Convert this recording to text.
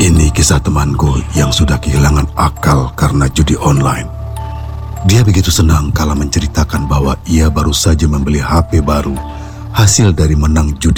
Ini kisah temanku yang sudah kehilangan akal karena judi online. Dia begitu senang kala menceritakan bahwa ia baru saja membeli HP baru hasil dari menang judi